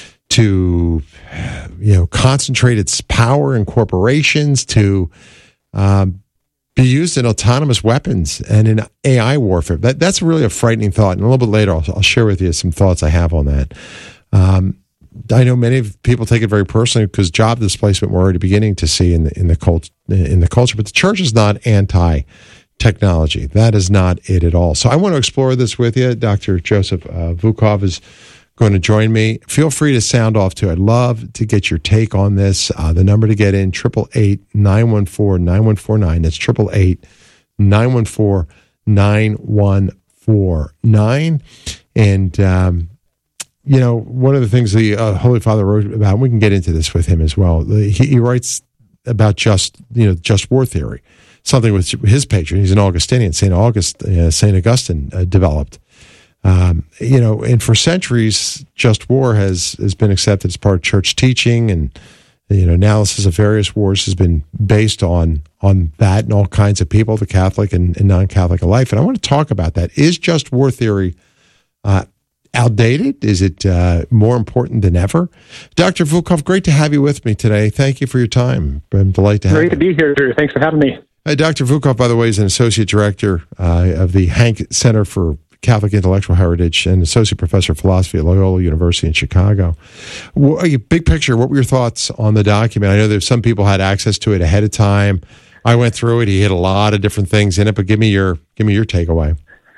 to, you know, concentrate its power in corporations to um, be used in autonomous weapons and in A I warfare. That that's really a frightening thought. And a little bit later, I'll, I'll share with you some thoughts I have on that. Um, I know many people take it very personally because job displacement we're already beginning to see in the in the cult in the culture. But the church is not anti-technology. That is not it at all. So I want to explore this with you. Doctor Joseph uh, Vukov is going to join me. Feel free to sound off too. I'd love to get your take on this. Uh, the number to get in, eight eight eight, nine one four, nine one four nine. That's eight eight eight, nine one four, nine one four nine. And, um, you know, one of the things the uh, Holy Father wrote about, and we can get into this with him as well, he, he writes about just, you know, just war theory, something with his patron. He's an Augustinian, Saint August, uh, Saint Augustine uh, developed. Um, you know, and for centuries, just war has, has been accepted as part of church teaching, and, you know, analysis of various wars has been based on on that and all kinds of people, the Catholic and, and non-Catholic alike. And I want to talk about that. Is just war theory uh, outdated? Is it uh, more important than ever? Doctor Volkov, great to have you with me today. Thank you for your time. I'm delighted to have Great you. to be here, Drew. Thanks for having me. Uh, Doctor Volkov, by the way, is an associate director uh, of the Hank Center for Catholic Intellectual Heritage and associate professor of philosophy at Loyola University in Chicago. Well, big picture, what were your thoughts on the document? I know that some people had access to it ahead of time. I went through it. He hit a lot of different things in it, but give me your give me your takeaway.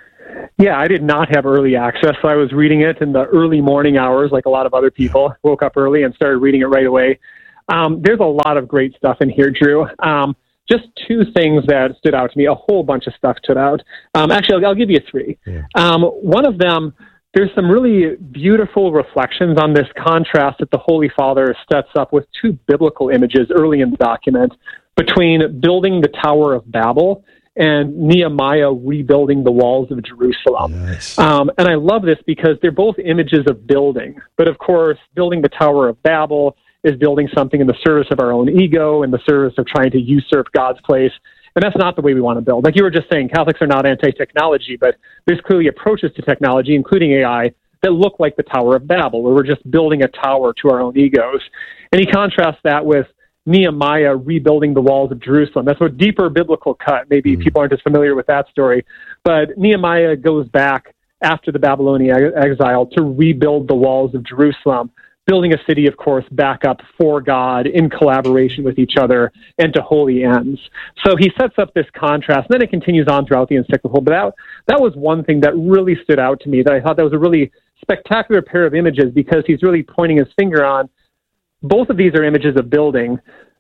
Yeah, I did not have early access, so I was reading it in the early morning hours, like a lot of other people. Woke up early and started reading it right away. Um, there's a lot of great stuff in here, Drew. Um, just two things that stood out to me. A whole bunch of stuff stood out. Um, actually, I'll, I'll give you three. Yeah. Um, one of them, there's some really beautiful reflections on this contrast that the Holy Father sets up with two biblical images early in the document between building the Tower of Babel and Nehemiah rebuilding the walls of Jerusalem. Yes. Um, and I love this because they're both images of building. But of course, building the Tower of Babel is building something in the service of our own ego, in the service of trying to usurp God's place. And that's not the way we want to build. Like you were just saying, Catholics are not anti-technology, but there's clearly approaches to technology, including A I, that look like the Tower of Babel, where we're just building a tower to our own egos. And he contrasts that with Nehemiah rebuilding the walls of Jerusalem. That's a deeper biblical cut. Maybe mm-hmm. people aren't as familiar with that story. But Nehemiah goes back after the Babylonian exile to rebuild the walls of Jerusalem, building a city, of course, back up for God in collaboration with each other and to holy ends. So he sets up this contrast, and then it continues on throughout the encyclical. But that, that was one thing that really stood out to me, that I thought that was a really spectacular pair of images, because he's really pointing his finger on both of these are images of building.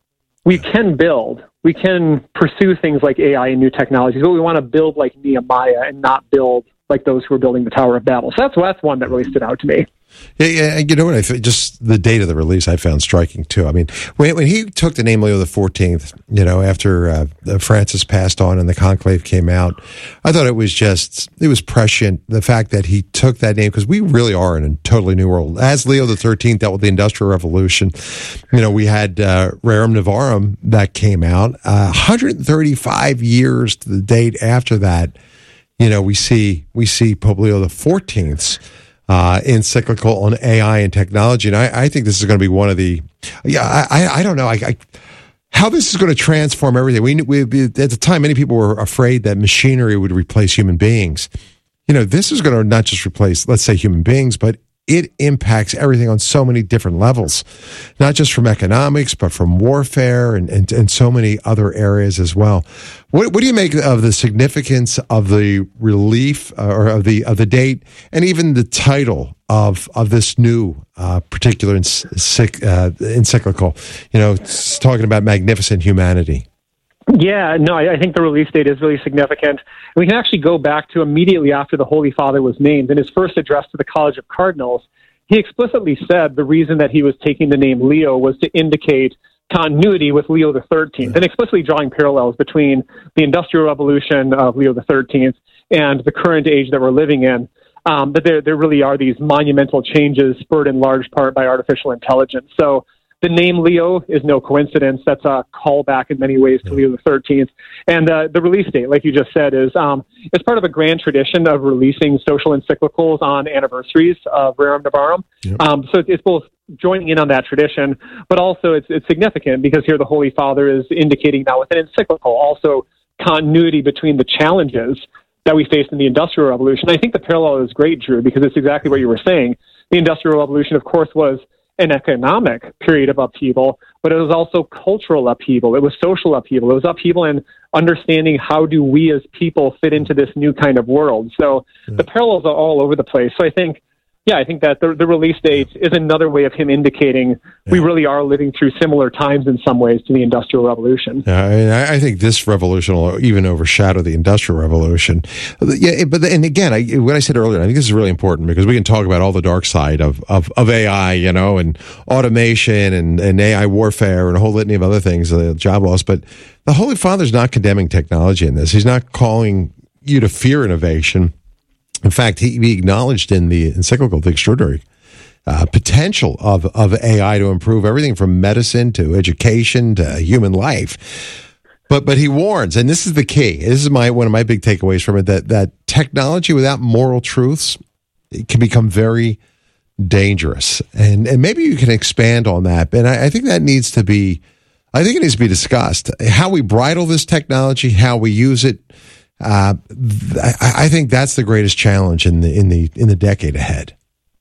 We can build. We can pursue things like A I and new technologies, but we want to build like Nehemiah and not build like those who are building the Tower of Babel. So that's, that's one that really stood out to me. Yeah, yeah, you know what? I th- just the date of the release I found striking too. I mean, when when he took the name Leo the fourteenth, you know, after uh, Francis passed on and the conclave came out, I thought it was just it was prescient, the fact that he took that name, because we really are in a totally new world. As Leo the thirteenth dealt with the Industrial Revolution, you know, we had uh, Rerum Novarum that came out. Uh, one hundred thirty-five years to the date after that, you know, we see we see Pope Leo the fourteenth's Uh, encyclical on A I and technology, and I, I think this is going to be one of the. Yeah, I, I don't know, I, I, how this is going to transform everything. We, we at the time, many people were afraid that machinery would replace human beings. You know, this is going to not just replace, let's say, human beings, but it impacts everything on so many different levels, not just from economics, but from warfare and, and, and so many other areas as well. What, what do you make of the significance of the relief uh, or of the of the date, and even the title of of this new uh, particular encyc- uh, encyclical? You know, it's talking about magnificent humanity. Yeah, no, I, I think the release date is really significant. We can actually go back to immediately after the Holy Father was named. In his first address to the College of Cardinals, he explicitly said the reason that he was taking the name Leo was to indicate continuity with Leo the thirteenth, and explicitly drawing parallels between the Industrial Revolution of Leo the thirteenth and the current age that we're living in. Um, but there, there really are these monumental changes spurred in large part by artificial intelligence. So the name Leo is no coincidence. That's a callback in many ways to Leo the thirteenth. And uh, the release date, like you just said, is um, it's part of a grand tradition of releasing social encyclicals on anniversaries of Rerum Novarum. Yep. Um, so it's both joining in on that tradition, but also it's, it's significant because here the Holy Father is indicating now with an encyclical also continuity between the challenges that we faced in the Industrial Revolution. I think the parallel is great, Drew, because it's exactly what you were saying. The Industrial Revolution, of course, was an economic period of upheaval, but it was also cultural upheaval. It was social upheaval. It was upheaval in understanding how do we as people fit into this new kind of world. So yeah. the parallels are all over the place. So I think, yeah, I think that the, the release date is another way of him indicating yeah. we really are living through similar times in some ways to the Industrial Revolution. Yeah, I, mean, I think this revolution will even overshadow the Industrial Revolution. Yeah, but and again, I, what I said earlier, I think this is really important because we can talk about all the dark side of, of, of A I, you know, and automation and, and A I warfare and a whole litany of other things, uh, job loss. But the Holy Father's not condemning technology in this. He's not calling you to fear innovation. In fact, he, he acknowledged in the encyclical the extraordinary uh, potential of, of A I to improve everything from medicine to education to human life. But but he warns, and this is the key. This is my one of my big takeaways from it, that, that technology without moral truths, it can become very dangerous. And and maybe you can expand on that. And I, I think that needs to be, I think it needs to be discussed. How we bridle this technology, how we use it. Uh, I, I think that's the greatest challenge in the in the in the decade ahead.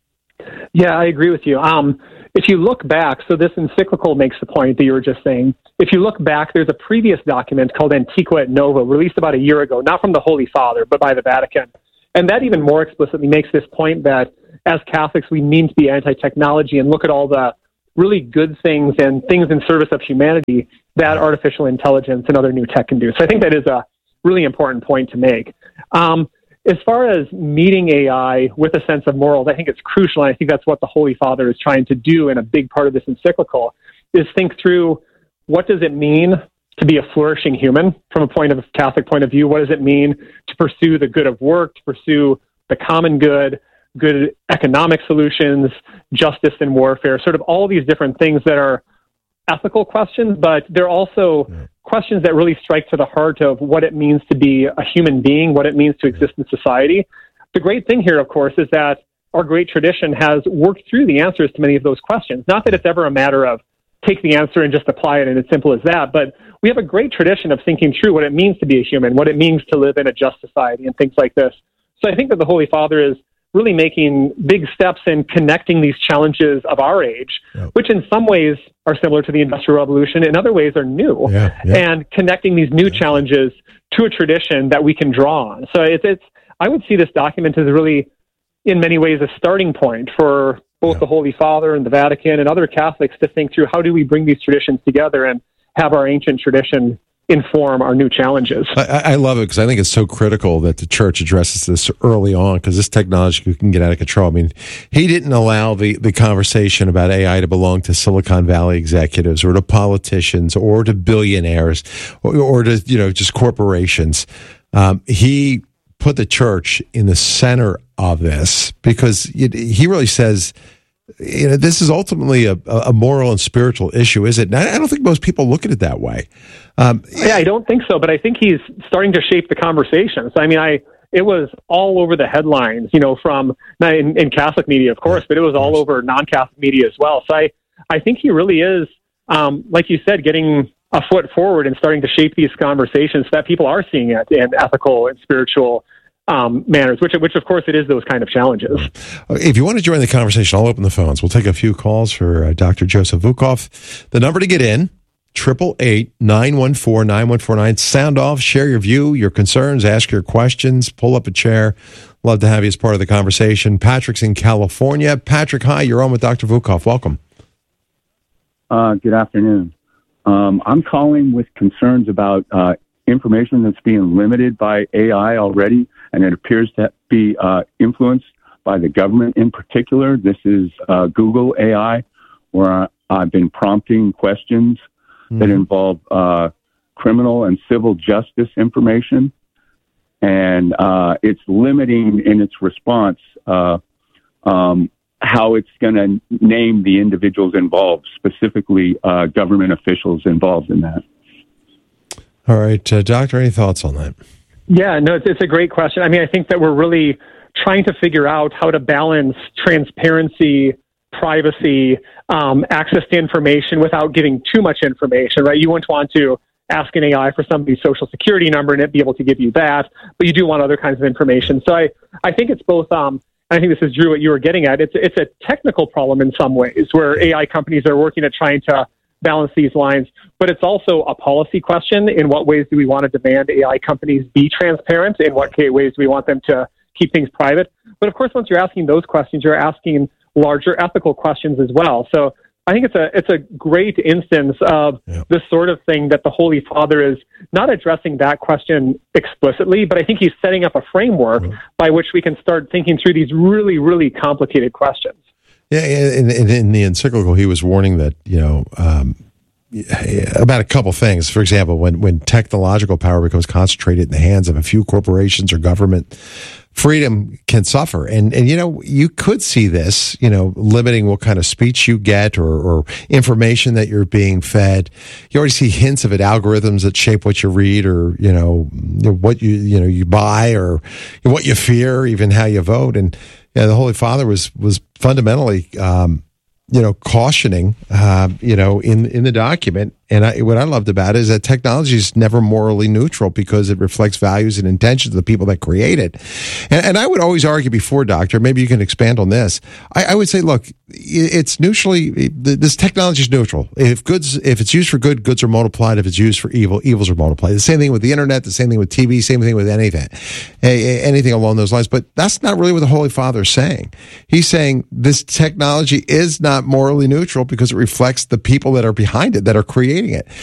Yeah, I agree with you. Um, if you look back, so this encyclical makes the point that you were just saying. If you look back, there's a previous document called Antiqua et Nova, released about a year ago, not from the Holy Father, but by the Vatican. And that even more explicitly makes this point that as Catholics, we mean to be anti-technology and look at all the really good things and things in service of humanity that artificial intelligence and other new tech can do. So I think that is a really important point to make. Um, as far as meeting A I with a sense of morals, I think it's crucial, and I think that's what the Holy Father is trying to do in a big part of this encyclical, is think through what does it mean to be a flourishing human from a point of Catholic point of view? What does it mean to pursue the good of work, to pursue the common good, good economic solutions, justice in warfare, sort of all these different things that are ethical questions, but they're also yeah. questions that really strike to the heart of what it means to be a human being, what it means to exist in society. The great thing here, of course, is that our great tradition has worked through the answers to many of those questions. Not that it's ever a matter of take the answer and just apply it and it's simple as that, but we have a great tradition of thinking through what it means to be a human, what it means to live in a just society and things like this. So I think that the Holy Father is really making big steps in connecting these challenges of our age, yep. which in some ways are similar to the Industrial Revolution, in other ways are new, yeah, yeah. and connecting these new challenges to a tradition that we can draw on. So it's, it's I would see this document as really, in many ways, a starting point for both yeah. the Holy Father and the Vatican and other Catholics to think through how do we bring these traditions together and have our ancient tradition inform our new challenges. I, I love it because I think it's so critical that the church addresses this early on, because this technology can get out of control. I mean, he didn't allow the, the conversation about A I to belong to Silicon Valley executives or to politicians or to billionaires or, or to, you know, just corporations. Um, he put the church in the center of this because it, he really says, you know, this is ultimately a, a moral and spiritual issue, is it? And I don't think most people look at it that way. Um, yeah, I don't think so, but I think he's starting to shape the conversation. So, I mean, I it was all over the headlines, you know, from in, in Catholic media, of course, but it was all over non-Catholic media as well. So I, I think he really is, um, like you said, getting a foot forward and starting to shape these conversations so that people are seeing it in ethical and spiritual Um, manners, which, which of course it is those kind of challenges. If you want to join the conversation, I'll open the phones. We'll take a few calls for uh, Doctor Joseph Vukov. The number to get in, eight eight eight, nine one four, nine one four nine. Sound off, share your view, your concerns, ask your questions, pull up a chair. Love to have you as part of the conversation. Patrick's in California. Patrick, hi, you're on with Doctor Vukov. Welcome. Uh, good afternoon. Um, I'm calling with concerns about uh, information that's being limited by A I already, and it appears to be uh, influenced by the government in particular. This is uh, Google A I, where I've been prompting questions mm-hmm. that involve uh, criminal and civil justice information, and uh, it's limiting in its response uh, um, how it's going to name the individuals involved, specifically uh, government officials involved in that. All right, uh, Doctor, any thoughts on that? Yeah, no, it's, it's a great question. I mean, I think that we're really trying to figure out how to balance transparency, privacy, um, access to information without giving too much information, right? You wouldn't want to ask an A I for somebody's social security number and it be able to give you that, but you do want other kinds of information. So I, I think it's both, um, I think this is, Drew, what you were getting at. It's, it's a technical problem in some ways where A I companies are working at trying to balance these lines, but it's also a policy question. In what ways do we want to demand A I companies be transparent? In what ways do we want them to keep things private? But of course, once you're asking those questions, you're asking larger ethical questions as well. So I think it's a it's a great instance of yeah. the sort of thing that the Holy Father is not addressing that question explicitly, but I think he's setting up a framework mm-hmm. by which we can start thinking through these really, really complicated questions. Yeah, in, in, in the encyclical, he was warning that, you know, um, about a couple things. For example, when, when technological power becomes concentrated in the hands of a few corporations or government freedom can suffer. And, and, you know, you could see this, you know, limiting what kind of speech you get or, or information that you're being fed. You already see hints of it, algorithms that shape what you read or, you know, what you, you know, you buy or what you fear, even how you vote. And yeah, the Holy Father was, was fundamentally, um, you know, cautioning, uh, you know, in, in the document. And I, what I loved about it is that technology is never morally neutral because it reflects values and intentions of the people that create it. And, and I would always argue before, Doctor, maybe you can expand on this. I, I would say, look, it's neutrally, this technology is neutral. If goods, if it's used for good, goods are multiplied. If it's used for evil, evils are multiplied. The same thing with the internet, the same thing with T V, same thing with anything, anything along those lines. But that's not really what the Holy Father is saying. He's saying this technology is not morally neutral because it reflects the people that are behind it, that are creating it.